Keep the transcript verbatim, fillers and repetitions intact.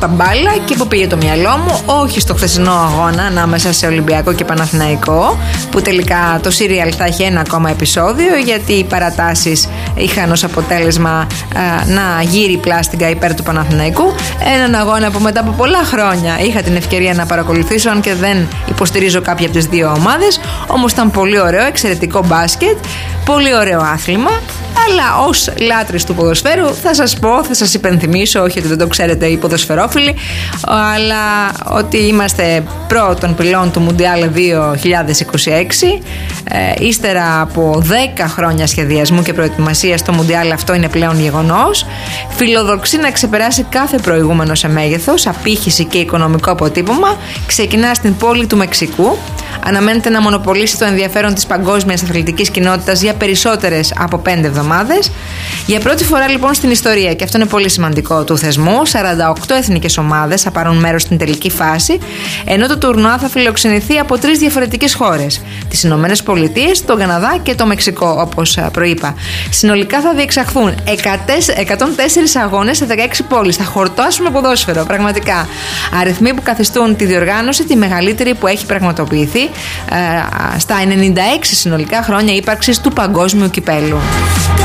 στα μπάλα και που πήγε το μυαλό μου, όχι στο χθεσινό αγώνα ανάμεσα σε Ολυμπιακό και Παναθηναϊκό, που τελικά το σύριαλ θα έχει ένα ακόμα επεισόδιο, γιατί οι παρατάσεις είχαν ως αποτέλεσμα α, να γύρει πλάστιγκα υπέρ του Παναθηναϊκού. Έναν αγώνα που μετά από πολλά χρόνια είχα την ευκαιρία να παρακολουθήσω, αν και δεν υποστηρίζω κάποια από τις δύο ομάδες. Όμως ήταν πολύ ωραίο, εξαιρετικό μπάσκετ, πολύ ωραίο άθλημα. Αλλά ως λάτρης του ποδοσφαίρου θα σας πω, θα σας υπενθυμίσω, όχι ότι δεν το ξέρετε οι ποδοσφαιρόφιλοι, αλλά ότι είμαστε προ των πυλών του Μουντιάλ δύο χιλιάδες είκοσι έξι. Ε, ύστερα από δέκα χρόνια σχεδιασμού και προετοιμασίας, το Μουντιάλ αυτό είναι πλέον γεγονός. Φιλοδοξεί να ξεπεράσει κάθε προηγούμενο σε μέγεθος, απήχηση και οικονομικό αποτύπωμα. Ξεκινά στην πόλη του Μεξικού. Αναμένεται να μονοπολίσει το ενδιαφέρον της παγκόσμιας αθλητικής κοινότητας για περισσότερες από πέντε εβδομάδες. Για πρώτη φορά λοιπόν στην ιστορία, και αυτό είναι πολύ σημαντικό, του θεσμού, σαράντα οκτώ εθνικές ομάδες θα πάρουν μέρος στην τελική φάση, ενώ το τουρνουά θα φιλοξενηθεί από τρεις διαφορετικές χώρες: τις Ηνωμένες Πολιτείες, τον Καναδά και το Μεξικό, όπως προείπα. Συνολικά θα διεξαχθούν εκατόν τέσσερις αγώνες σε δεκαέξι πόλεις. Θα χορτάσουμε ποδόσφαιρο, πραγματικά. Αριθμοί που καθιστούν τη διοργάνωση τη μεγαλύτερη που έχει πραγματοποιηθεί στα ενενήντα έξι συνολικά χρόνια ύπαρξης του παγκόσμιου κυπέλου.